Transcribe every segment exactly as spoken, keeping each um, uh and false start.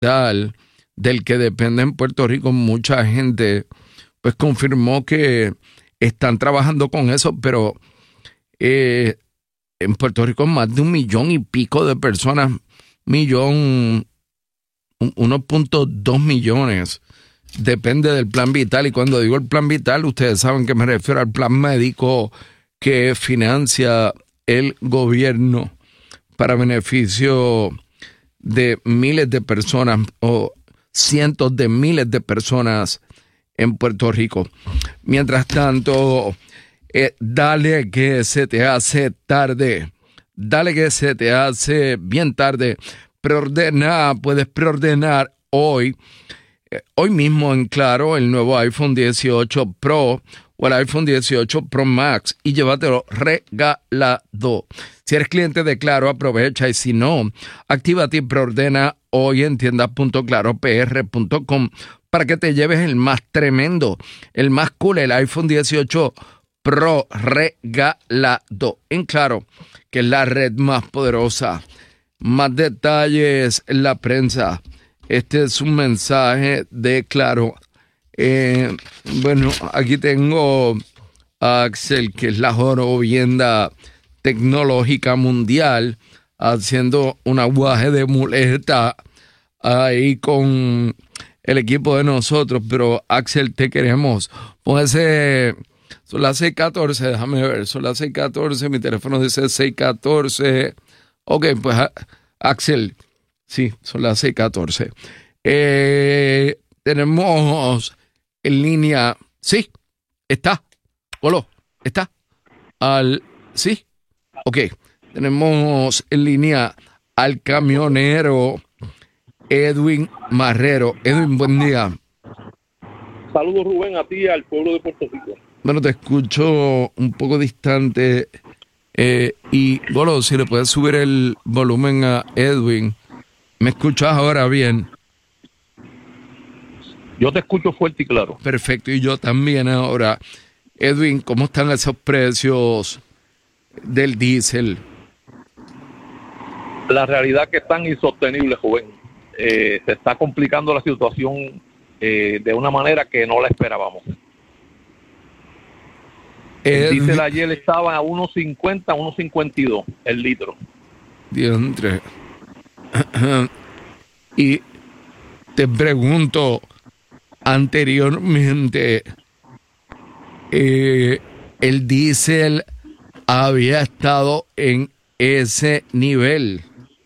vital del que depende en Puerto Rico, mucha gente pues confirmó que están trabajando con eso, pero eh, en Puerto Rico más de un millón y pico de personas, millón, uno punto dos millones, depende del plan vital. Y cuando digo el plan vital, ustedes saben que me refiero al plan médico que financia el gobierno para beneficio de miles de personas o cientos de miles de personas en Puerto Rico. Mientras tanto, eh, dale que se te hace tarde, dale que se te hace bien tarde. Preordena, puedes preordenar hoy, eh, hoy mismo en Claro, el nuevo iPhone dieciocho Pro o el iPhone dieciocho Pro Max y llévatelo regalado. Si eres cliente de Claro, aprovecha, y si no, actívate y preordena hoy en tiendas punto claro p r punto com para que te lleves el más tremendo, el más cool, el iPhone dieciocho Pro regalado en Claro, que es la red más poderosa. Más detalles en la prensa. Este es un mensaje de Claro. Eh, bueno, aquí tengo a Axel, que es la jorobienda tecnológica mundial, haciendo un aguaje de muleta ahí con el equipo de nosotros. Pero Axel, te queremos. Póngase, son las seis catorce, déjame ver, son las seis catorce, mi teléfono dice seis catorce. Ok, pues Axel, sí, son las seis catorce. Eh, tenemos en línea, sí, está, Golo, está, al, sí, ok, tenemos en línea al camionero Edwin Marrero. Edwin, buen día. Saludos, Rubén, a ti y al pueblo de Puerto Rico. Bueno, te escucho un poco distante. Eh, y, Golo, si le puedes subir el volumen a Edwin. ¿Me escuchas ahora bien? Yo te escucho fuerte y claro. Perfecto, y yo también ahora. Edwin, ¿cómo están esos precios del diésel? La realidad es que están insostenibles, joven. Eh, se está complicando la situación eh, de una manera que no la esperábamos. El Ed... diésel ayer estaba a uno cincuenta, uno cincuenta y dos el litro. Diantre. Y te pregunto, anteriormente, eh, el diésel había estado en ese nivel.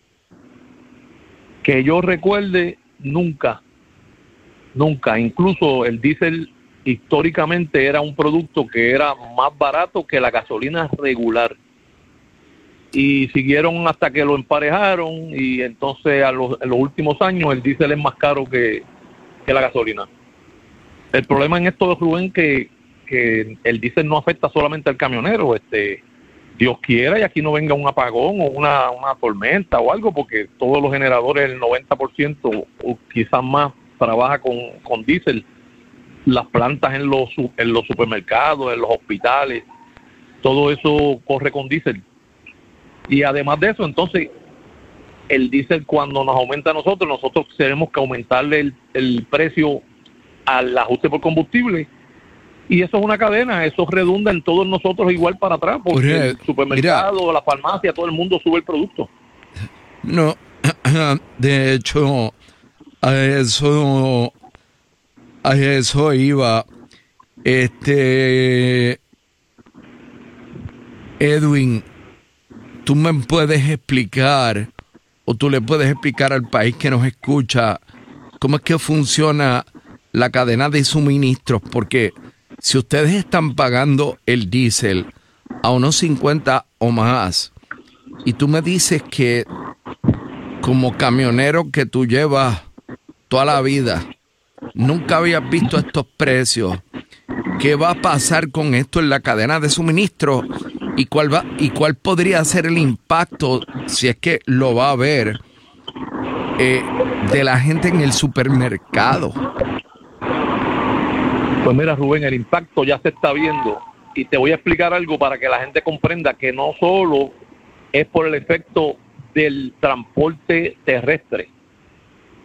Que yo recuerde, nunca, nunca. Incluso el diésel históricamente era un producto que era más barato que la gasolina regular. Y siguieron hasta que lo emparejaron, y entonces a los, en los últimos años el diésel es más caro que, que la gasolina. El problema en esto, Rubén, que, que el diésel no afecta solamente al camionero. Este, Dios quiera y aquí no venga un apagón o una, una tormenta o algo, porque todos los generadores, el noventa por ciento o quizás más, trabaja con, con diésel. Las plantas en los, en los supermercados, en los hospitales, todo eso corre con diésel. Y además de eso, entonces, el diésel, cuando nos aumenta a nosotros, nosotros tenemos que aumentarle el, el precio al ajuste por combustible. Y eso es una cadena, eso redunda en todos nosotros igual para atrás, porque Oye, el supermercado, mira, la farmacia, todo el mundo sube el producto. No, de hecho, a eso, a eso iba. Este, Edwin, ¿tú me puedes explicar, o tú le puedes explicar al país que nos escucha, cómo es que funciona la cadena de suministros? Porque si ustedes están pagando el diésel a unos cincuenta o más, y tú me dices que como camionero que tú llevas toda la vida, nunca habías visto estos precios, ¿qué va a pasar con esto en la cadena de suministro? ¿Y cuál va, y cuál podría ser el impacto, si es que lo va a haber, eh, de la gente en el supermercado? Pues mira, Rubén, el impacto ya se está viendo, y te voy a explicar algo para que la gente comprenda que no solo es por el efecto del transporte terrestre,